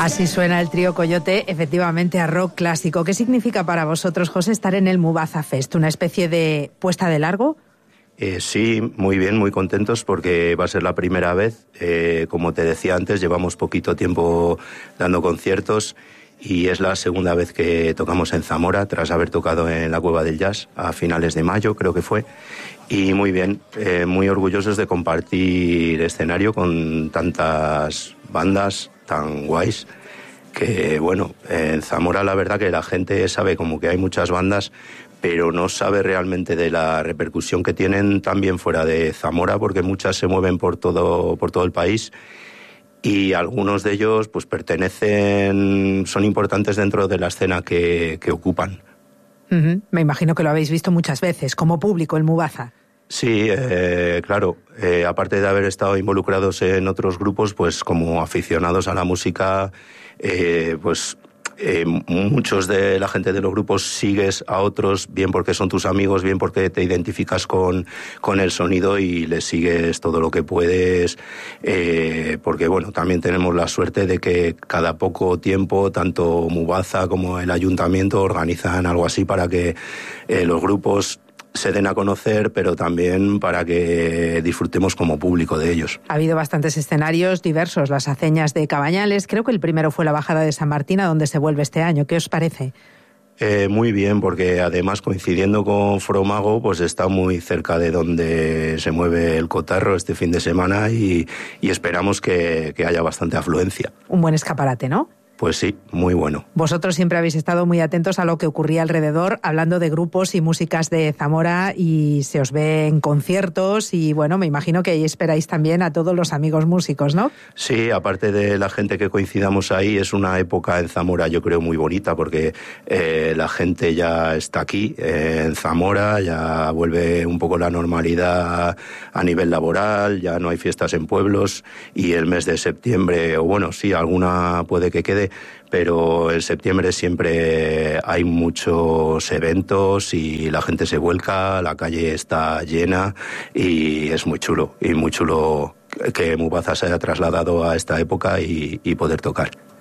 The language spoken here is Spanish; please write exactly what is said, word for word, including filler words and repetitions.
Así suena el trío Coyote, efectivamente a rock clásico. ¿Qué significa para vosotros, José, estar en el Mubaza Fest? ¿Una especie de puesta de largo? Eh, sí, muy bien, muy contentos porque va a ser la primera vez. Eh, como te decía antes, llevamos poquito tiempo dando conciertos y es la segunda vez que tocamos en Zamora, tras haber tocado en la Cueva del Jazz a finales de mayo, creo que fue. Y muy bien, eh, muy orgullosos de compartir escenario con tantas bandas tan guays, que bueno, en Zamora la verdad que la gente sabe como que hay muchas bandas, pero no sabe realmente de la repercusión que tienen también fuera de Zamora, porque muchas se mueven por todo, por todo el país y algunos de ellos pues pertenecen, son importantes dentro de la escena que, que ocupan. Uh-huh. Me imagino que lo habéis visto muchas veces, como público, el Mubaza. Sí, eh, claro, eh, aparte de haber estado involucrados en otros grupos, pues como aficionados a la música, eh, pues eh, muchos de la gente de los grupos sigues a otros, bien porque son tus amigos, bien porque te identificas con, con el sonido y les sigues todo lo que puedes, eh, porque bueno, también tenemos la suerte de que cada poco tiempo, tanto Mubaza como el ayuntamiento organizan algo así para que eh, los grupos se den a conocer, pero también para que disfrutemos como público de ellos. Ha habido bastantes escenarios diversos, las aceñas de Cabañales, creo que el primero fue la bajada de San Martín, a donde se vuelve este año. ¿Qué os parece? Eh, muy bien, porque además coincidiendo con Fromago, pues está muy cerca de donde se mueve el cotarro este fin de semana y, y esperamos que, que haya bastante afluencia. Un buen escaparate, ¿no? Pues sí, muy bueno. Vosotros siempre habéis estado muy atentos a lo que ocurría alrededor, hablando de grupos y músicas de Zamora, y se os ve en conciertos y bueno, me imagino que ahí esperáis también a todos los amigos músicos, ¿no? Sí, aparte de la gente que coincidamos ahí, es una época en Zamora yo creo muy bonita porque eh, la gente ya está aquí eh, en Zamora, ya vuelve un poco la normalidad a nivel laboral, ya no hay fiestas en pueblos y el mes de septiembre, o bueno, sí, alguna puede que quede, pero en septiembre siempre hay muchos eventos y la gente se vuelca, la calle está llena y es muy chulo, y muy chulo que Mubaza se haya trasladado a esta época y, y poder tocar.